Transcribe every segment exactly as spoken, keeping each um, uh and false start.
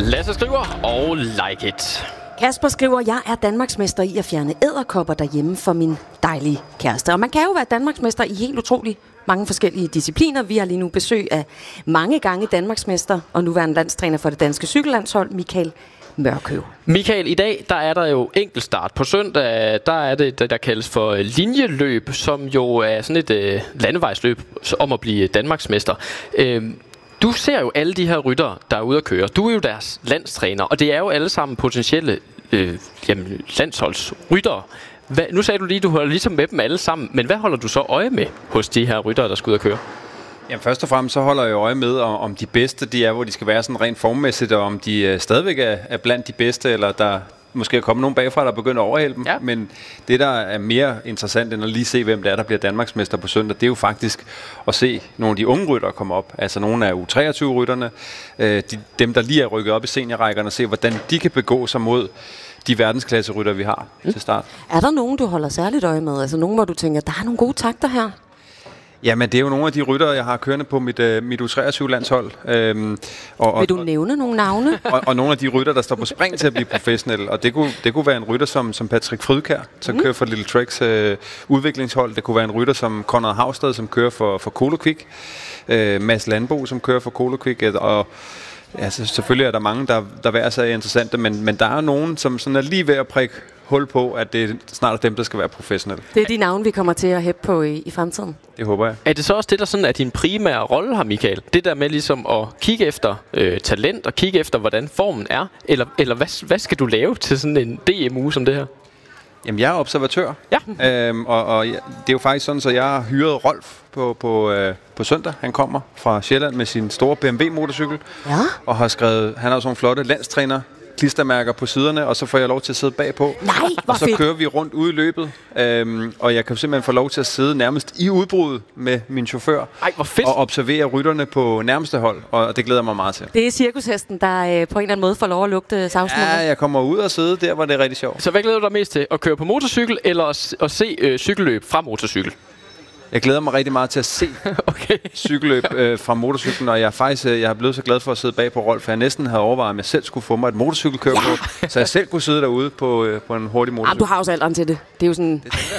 Lasse skriver, og like it. Kasper skriver, jeg er danmarksmester i at fjerne edderkopper derhjemme for min dejlige kæreste. Og man kan jo være danmarksmester i helt utroligt mange forskellige discipliner. Vi har lige nu besøg af mange gange danmarksmester og nuværende landstræner for det danske cykellandshold, Michael Mørkøv. Michael, i dag der er der jo enkeltstart. På søndag der er det, der kaldes for linjeløb, som jo er sådan et øh, landevejsløb om at blive danmarksmester. Øh, Du ser jo alle de her ryttere, der er ude at køre. Du er jo deres landstræner, og det er jo alle sammen potentielle øh, jamen, landsholdsryttere. Hvad, nu sagde du lige, at du holder ligesom med dem alle sammen, men hvad holder du så øje med hos de her ryttere, der skal ud at køre? Jamen, først og fremmest så holder jeg øje med, om de bedste de er, hvor de skal være sådan rent formmæssigt, og om de øh, stadigvæk er, er blandt de bedste, eller der måske er kommet nogen bagfra, der begynder at overhale dem. Ja. Men det, der er mere interessant, end at lige se, hvem det er, der bliver danmarksmester på søndag, det er jo faktisk at se nogle af de unge ryttere komme op. Altså nogle af U treogtyve-rytterne, øh, de, dem, der lige er rykket op i seniorrækkerne, og se, hvordan de kan begå sig mod de verdensklasseryttere, vi har mm. til start. Er der nogen, du holder særligt øje med? Altså nogen, hvor du tænker, der er nogle gode takter her? Jamen, det er jo nogle af de ryttere, jeg har kørende på mit, uh, mit U treogtyve-landshold. Øhm, og, og, Vil du nævne nogle navne? og, og nogle af de ryttere, der står på spring til at blive professionelle. Og det kunne, det kunne være en rytter som, som Patrick Frydkjær, som mm. kører for Little Treks uh, udviklingshold. Det kunne være en rytter som Conrad Havstad, som kører for, for Colo Quick. Uh, Mads Landbo, som kører for Colo Quick. Og ja, så selvfølgelig er der mange, der, der hver sig er interessante, men, men der er nogen, som sådan er lige ved at prikke hul på, at det er snart dem, der skal være professionelle. Det er de navne, vi kommer til at hæppe på i, i fremtiden. Det håber jeg. Er det så også det, der sådan er din primære rolle her, Michael? Det der med ligesom at kigge efter øh, talent og kigge efter, hvordan formen er? Eller, eller hvad, hvad skal du lave til sådan en D M-uge som det her? Jamen, jeg er observatør. Ja. Øhm, og, og det er jo faktisk sådan, så jeg har hyret Rolf på, på, øh, på søndag. Han kommer fra Sjælland med sin store B M W-motorcykel. Ja. Og har skrevet, han har sådan nogle flotte landstræner klistermærker på siderne, og så får jeg lov til at sidde bagpå. Nej, hvor Og så fedt. kører vi rundt ude i løbet, øhm, og jeg kan simpelthen få lov til at sidde nærmest i udbruddet med min chauffør. Ej, hvor fedt. Og observere rytterne på nærmeste hold, og det glæder mig meget til. Det er cirkushesten, der øh, på en eller anden måde får lov at lugte savsmulden. Ja, jeg kommer ud og sidde der, hvor det er rigtig sjovt. Så hvad glæder du dig mest til? At køre på motorcykel, eller at, at se øh, cykelløb fra motorcykel? Jeg glæder mig rigtig meget til at se okay. cykelløb øh, fra motorcyklen, og jeg er faktisk øh, jeg er blevet så glad for at sidde bag på Rolf, for jeg næsten havde overvejet, om jeg selv skulle få mig et motorcykelkører ja. på, så jeg selv kunne sidde derude på, øh, på en hurtig motorcykel. Ah, du har også alderen til det. Det er jo sådan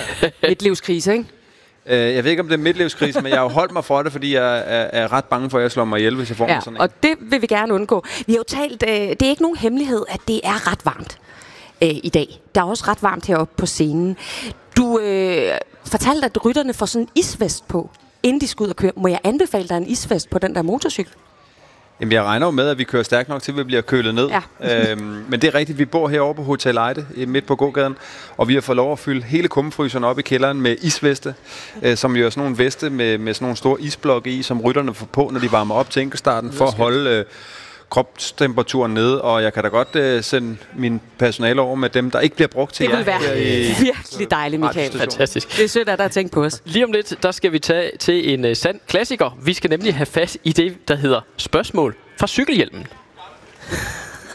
et livskrise, ikke? Øh, jeg ved ikke, om det er midtlivskrise, men jeg har jo holdt mig for det, fordi jeg er, er ret bange for, at jeg slår mig ihjel, hvis jeg får ja, sådan en. Og det vil vi gerne undgå. Vi har jo talt, øh, det er ikke nogen hemmelighed, at det er ret varmt øh, i dag. Der er også ret varmt heroppe på scenen. Du øh, fortalte, at rytterne får sådan en isvest på, inden de skal ud og køre. Må jeg anbefale dig en isvest på den der motorcykel? Jamen, jeg regner jo med, at vi kører stærkt nok til, at vi bliver kølet ned. Ja. øhm, men det er rigtigt, vi bor herovre på Hotel Ejde, midt på gågaden, og vi har fået lov at fylde hele kummefryseren op i kælderen med isveste, øh, som jo er sådan nogle veste med, med sådan nogle store isblokke i, som rytterne får på, når de varmer op til enkeltstarten, for at holde øh, kropstemperaturen nede, og jeg kan da godt øh, sende min personale over med dem, der ikke bliver brugt til det vil være i, virkelig dejligt, Michael. Fantastisk. Det er sødt, at der er tænkt på os. Lige om lidt, der skal vi tage til en uh, sand klassiker. Vi skal nemlig have fat i det, der hedder spørgsmål fra cykelhjelmen.